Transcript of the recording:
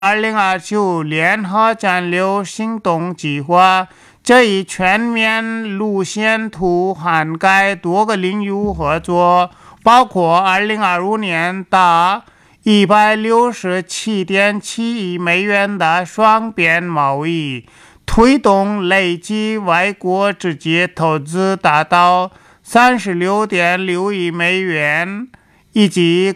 2029联合战略行动计划，这一全面路线图涵盖多个领域合作，包括2025年达167.7亿美元的双边贸易，推动累计外国直接投资达到36.6亿美元，以及